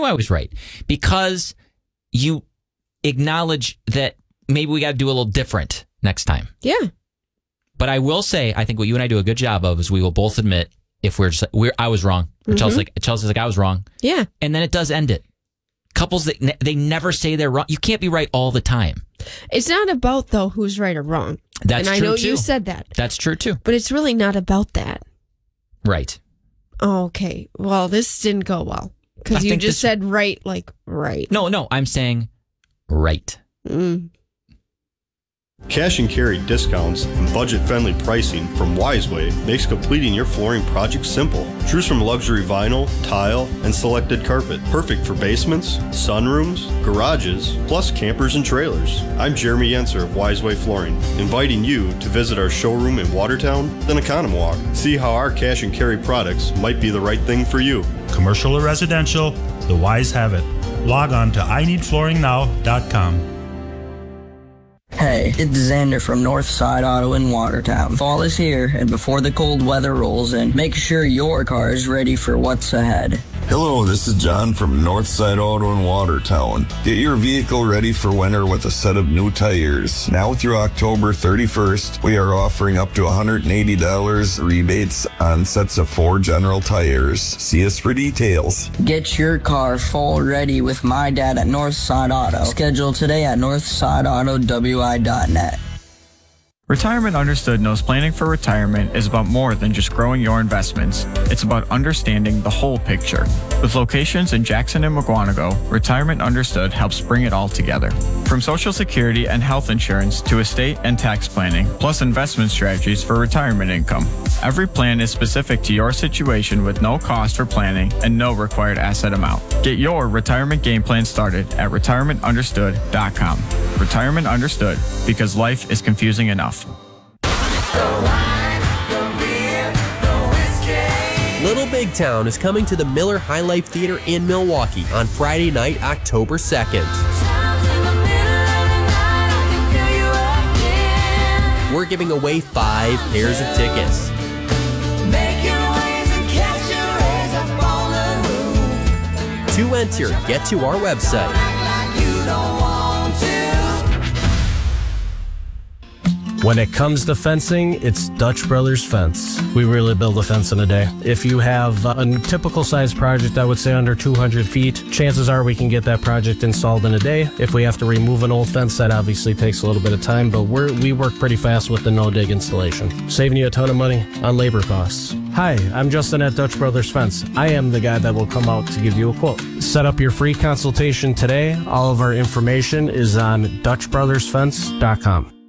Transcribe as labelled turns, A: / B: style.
A: knew I was right. Because you acknowledge that maybe we got to do a little different next time.
B: Yeah.
A: But I will say, I think what you and I do a good job of is we will both admit if I was wrong. Or Chelsea's like, I was wrong.
B: Yeah.
A: And then it does end it. Couples, they never say they're wrong. You can't be right all the time.
B: It's not about, though, who's right or wrong.
A: That's true,
B: And I know
A: too.
B: you said that.
A: That's true, too.
B: But it's really not about that.
A: Right.
B: Oh, okay. Well, this didn't go well. Because you just said right, like right.
A: No, I'm saying right.
C: Cash and carry discounts and budget-friendly pricing from Wiseway makes completing your flooring project simple. Choose from luxury vinyl, tile, and selected carpet. Perfect for basements, sunrooms, garages, plus campers and trailers. I'm Jeremy Yenser of Wiseway Flooring, inviting you to visit our showroom in Watertown, then Economwalk. See how our cash and carry products might be the right thing for you.
D: Commercial or residential, the Wise have it. Log on to ineedflooringnow.com.
E: Hey, it's Xander from Northside Auto in Watertown. Fall is here, and before the cold weather rolls in, make sure your car is ready for what's ahead.
F: Hello, this is John from Northside Auto in Watertown. Get your vehicle ready for winter with a set of new tires. Now through October 31st, we are offering up to $180 rebates on sets of 4 general tires. See us for details.
E: Get your car full ready with my dad at Northside Auto. Schedule today at northsideautowi.net.
G: Retirement Understood knows planning for retirement is about more than just growing your investments. It's about understanding the whole picture. With locations in Jackson and Mukwonago, Retirement Understood helps bring it all together. From Social Security and health insurance to estate and tax planning, plus investment strategies for retirement income. Every plan is specific to your situation with no cost for planning and no required asset amount. Get your retirement game plan started at retirementunderstood.com. Retirement Understood, because life is confusing enough.
H: Little Big Town is coming to the Miller High Life Theater in Milwaukee on Friday night, October 2nd. We're giving away 5 pairs of tickets. To enter, get to our website.
I: When it comes to fencing, it's Dutch Brothers Fence. We really build a fence in a day. If you have a typical size project, I would say under 200 feet, chances are we can get that project installed in a day. If we have to remove an old fence, that obviously takes a little bit of time, but we work pretty fast with the no-dig installation, saving you a ton of money on labor costs. Hi, I'm Justin at Dutch Brothers Fence. I am the guy that will come out to give you a quote. Set up your free consultation today. All of our information is on DutchBrothersFence.com.